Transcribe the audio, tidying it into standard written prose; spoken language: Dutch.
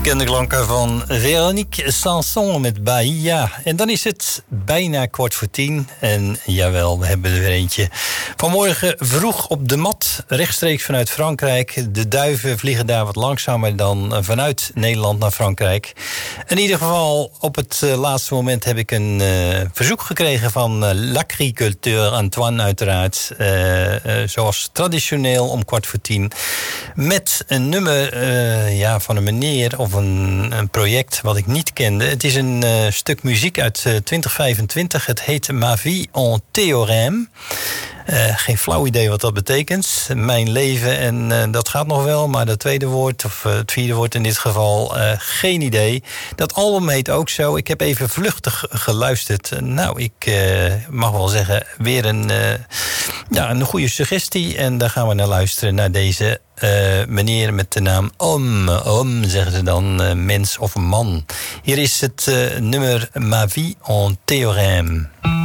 Bekende klanken van Véronique Sanson met Bahia. En dan is het bijna 9:15. En jawel, we hebben er weer eentje. Vanmorgen vroeg op de mat, rechtstreeks vanuit Frankrijk. De duiven vliegen daar wat langzamer dan vanuit Nederland naar Frankrijk. In ieder geval, op het laatste moment heb ik een verzoek gekregen van l'agriculteur Antoine uiteraard. Zoals traditioneel om 9:15. Met een nummer van een meneer of een project wat ik niet kende. Het is een stuk muziek uit 2025. Het heet Ma vie en théorème. Geen flauw idee wat dat betekent. Mijn leven en dat gaat nog wel. Maar het tweede woord, of het vierde woord in dit geval, geen idee. Dat album heet ook zo. Ik heb even vluchtig geluisterd. Nou, ik mag wel zeggen, weer een goede suggestie. En daar gaan we naar luisteren, naar deze meneer met de naam Homme, zeggen ze dan, mens of man. Hier is het nummer Ma vie en théorème.